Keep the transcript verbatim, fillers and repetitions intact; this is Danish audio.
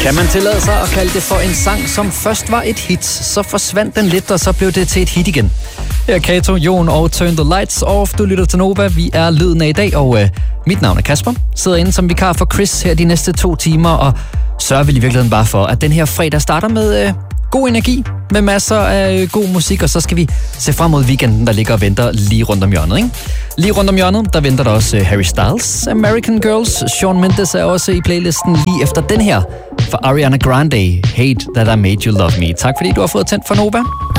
Kan man tillade sig at kalde det for en sang, som først var et hit, så forsvandt den lidt, og så blev det til et hit igen. Her er Kato, Jon og Turn the Lights Off. Du lytter til Nova. Vi er lyden af i dag, og øh, mit navn er Kasper. Sidder inde som vikar for Chris her de næste to timer, og sørger vel i virkeligheden bare for, at den her fredag starter med øh, god energi, med masser af øh, god musik, og så skal vi se frem mod weekenden, der ligger og venter lige rundt om hjørnet, ikke? Lige rundt om hjørnet, der venter der også øh, Harry Styles, American Girls. Shawn Mendes er også i playlisten lige efter den her for Ariana Grande, Hate That I Made You Love Me. Tak fordi du har fået tændt for Nova.